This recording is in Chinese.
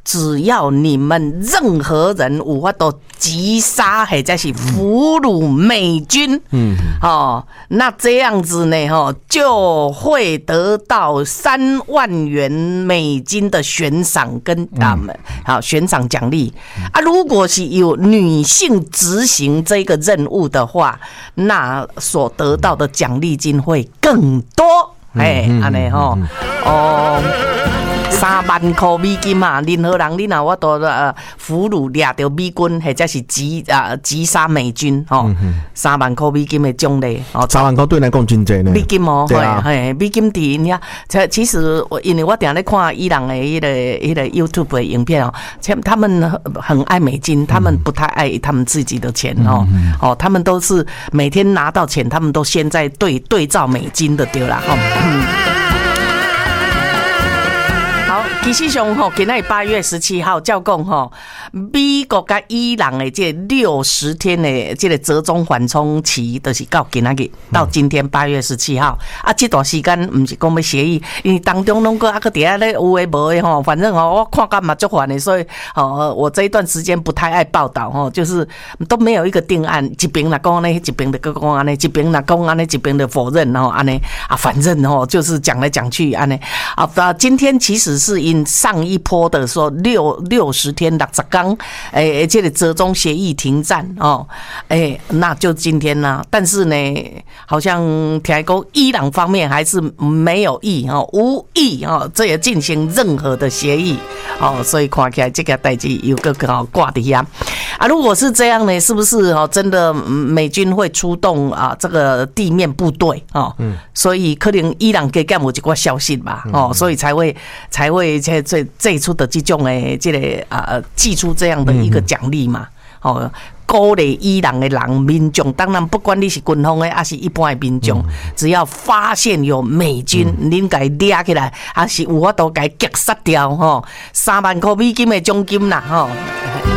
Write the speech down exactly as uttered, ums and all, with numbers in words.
只要你们任何人有法度击杀或者是俘虏美军，嗯，哦，那这样子呢，哦，就会得到三万元美金的悬赏跟啊，好悬赏奖励啊。如果是有女性执行这个任务的话，那所得到的奖励金会更多。哎，安尼吼，哦。三万块美金啊！任何人你若我都呃俘虏掠到美军或者是击啊击杀美军吼，三万块美金的奖励哦， 三万块对来讲真济呢。 美金哦， 对啊， 嘿，美金伫因遐，其实我因为我定咧看伊朗的迄个迄个 YouTube 的影片哦，他们很爱美金，他们不太爱他们自己的钱哦，哦，他们都是每天拿到钱，他们都先在对对照美金的对啦吼。其实上吼，今仔八月十七号，照讲吼，美国甲伊朗的这六十天的这个折中缓冲期，就是到今仔日到今天八月十七号啊，这段时间唔是讲要协议，因为当中拢个啊个底下咧有诶无诶吼，反正吼我看干嘛足烦的，所以哦，我这一段时间不太爱报道吼，就是都没有一个定案，一边啦讲安尼，一边的讲安尼，一边啦讲安尼，一边的否认，然后安尼啊，反正吼就是讲来讲去安尼啊，今天其实是因上一波的说六六十天六十天，诶，这个折中协议停战哦，诶，那就今天啦。但是呢，好像听讲伊朗方面还是没有意哦，无意哦，这也进行任何的协议哦，所以看起来这个代志有个更好挂的呀。啊，如果是这样呢，是不是哦？真的美军会出动啊？这个地面部队哦，嗯，所以可能伊朗给干有一个消息吧，哦，所以才会才会这这这一出的这种诶，这个啊，寄出这样的一个奖励嘛，哦，鼓励伊朗的人民众，当然不管你是军方的还是一般的民众，只要发现有美军，恁该抓起来，还是有法度该击杀掉吼，三万块美金的奖金啦吼。